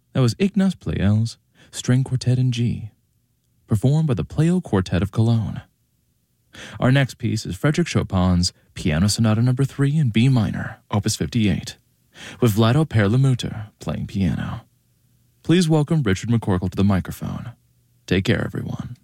That was Ignaz Pleyel's String Quartet in G, performed by the Pleyel Quartet of Cologne. Our next piece is Frédéric Chopin's Piano Sonata No. 3 in B minor, Opus 58, with Vlado Perlemuter playing piano. Please welcome Richard McCorkle to the microphone. Take care, everyone.